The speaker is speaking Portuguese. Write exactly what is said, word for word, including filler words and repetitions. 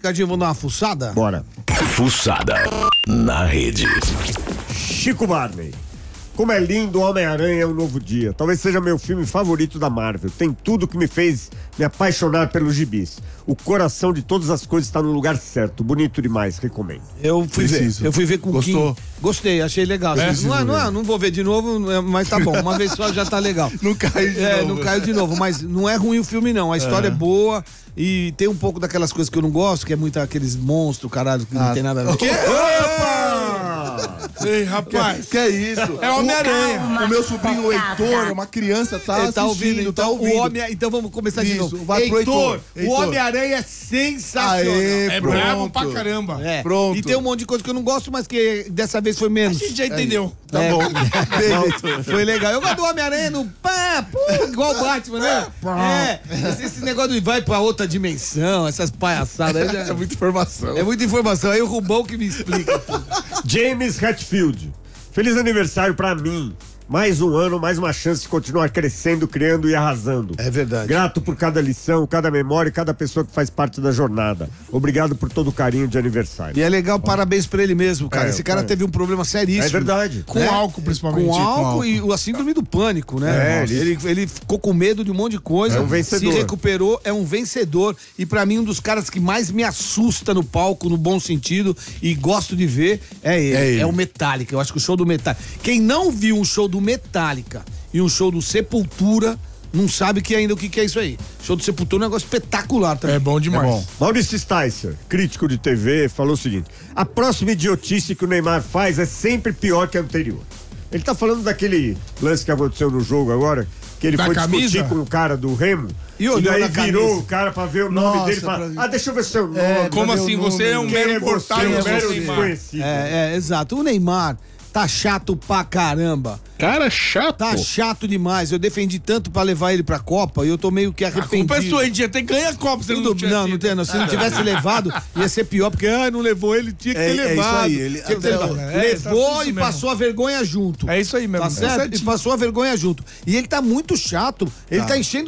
Ricardinho, vamos dar uma fuçada? Bora. Fuçada na rede. Chico Barney. Como é lindo, Homem-Aranha é um novo dia. Talvez seja meu filme favorito da Marvel. Tem tudo que me fez me apaixonar pelos gibis. O coração de todas as coisas está no lugar certo. Bonito demais, recomendo. Eu fui Preciso. ver. Eu fui ver com o Kim. Gostou? Gostei, achei legal. É? não, é, não, é, não vou ver de novo, mas tá bom. Uma vez só já tá legal. Não caiu de é, novo. não caiu de novo. Mas não é ruim o filme, não. A história é, é boa e tem um pouco daquelas coisas que eu não gosto, que é muito aqueles monstros, caralho, que ah, não tem nada a ver. Que? Opa! Ei, rapaz. Que, que é isso? É Homem-Aranha. O meu sobrinho, o Heitor, uma criança, tá Ele tá ouvindo, então, tá ouvindo. O homem, então vamos começar isso, de novo. Vai pro Heitor. Heitor. O Homem-Aranha é sensacional. Aê, é pronto. brabo pra caramba. É. Pronto. E tem um monte de coisa que eu não gosto, mas que dessa vez foi menos. A gente já entendeu. Tá É. bom. Não, foi legal. Eu gosto do Homem-Aranha no pá, pô, igual o Batman, né? É. Esse, esse negócio de vai pra outra dimensão, essas palhaçadas aí já... É muita informação. É muita informação. Aí o Rubão que me explica. James Hetfield. Feliz aniversário pra mim. Mais um ano, mais uma chance de continuar crescendo, criando e arrasando. É verdade. Grato por cada lição, cada memória e cada pessoa que faz parte da jornada. Obrigado por todo o carinho de aniversário. E é legal, parabéns pra ele mesmo, cara. É, Esse cara é. teve um problema seríssimo. É verdade. Com né? álcool, principalmente. Com álcool, com álcool. e a síndrome do pânico, né? É, ele... ele- Ele, ficou com medo de um monte de coisa. É um vencedor. Se recuperou, é um vencedor. E pra mim, um dos caras que mais me assusta no palco, no bom sentido, e gosto de ver, é ele. É É, ele. o Metallica. Eu acho que o show do Metallica. Quem não viu um show do Metallica e um show do Sepultura, não sabe que ainda o que, que é isso aí. Show do Sepultura é um negócio espetacular também. É bom demais. É bom. Maurício Sticer, crítico de T V, falou o seguinte: a próxima idiotice que o Neymar faz é sempre pior que a anterior. Ele tá falando daquele lance que aconteceu no jogo agora, que ele Da foi camisa? discutir com o cara do Remo E e, olhou daí na virou camisa. o cara pra ver o nome Nossa, dele e fala: pra- ah, deixa eu ver seu nome. É, Como Cadê assim? o Você é nome? um Quem mero é você? mortal, Um você mero Neymar. desconhecido. É, é, exato. O Neymar tá chato pra caramba. Cara chato. Tá chato demais. Eu defendi tanto pra levar ele pra Copa e eu tô meio que A culpa arrependido. é sua, a gente até ganha a Copa. Você Tudo, não tinha não, não sido. tem, não. Se não tivesse levado, ia ser pior, porque ah, não levou ele, tinha que É- ter é isso levado. aí, ele- Tinha que ter até- levado. é, Levou tá isso e mesmo. passou a vergonha junto. É isso aí mesmo. Tá É certo? E certinho. passou a vergonha junto. E ele tá muito chato. Ele tá, enchendo